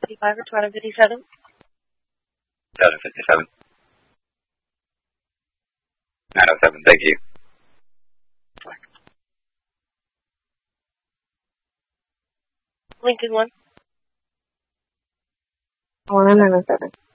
1255 or 1257? 757. 907, thank you. Lincoln 1. 1907.